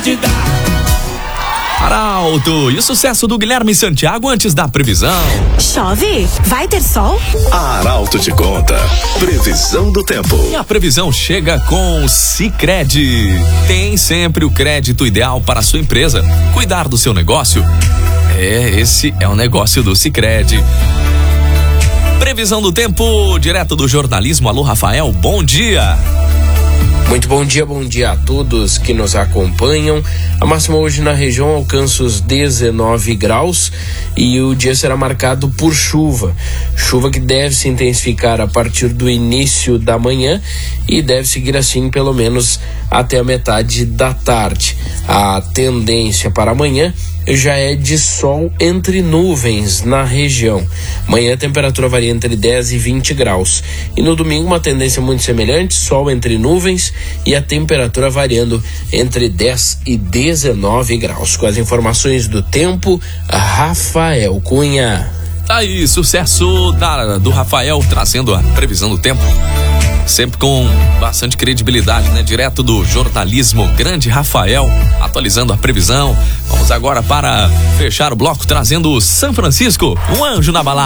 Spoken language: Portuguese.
Atlântida. Arauto, e o sucesso do Guilherme Santiago antes da previsão? Chove? Vai ter sol? Arauto te conta. Previsão do tempo. E a previsão chega com Sicredi. Tem sempre o crédito ideal para a sua empresa. Cuidar do seu negócio? Esse é o negócio do Sicredi. Previsão do tempo, direto do jornalismo. Alô, Rafael, bom dia. Muito bom dia a todos que nos acompanham. A máxima hoje na região alcança os 19 graus e o dia será marcado por chuva. Chuva que deve se intensificar a partir do início da manhã e deve seguir assim pelo menos até a metade da tarde. A tendência para amanhã já é de sol entre nuvens na região. Amanhã a temperatura varia entre 10 e 20 graus. E no domingo uma tendência muito semelhante, sol entre nuvens e a temperatura variando entre 10 e 19 graus. Com as informações do tempo, Rafael Cunha. Tá aí, sucesso do Rafael trazendo a previsão do tempo. Sempre com bastante credibilidade, né? Direto do jornalismo, grande Rafael, atualizando a previsão. Vamos agora para fechar o bloco trazendo o São Francisco, um anjo na balada.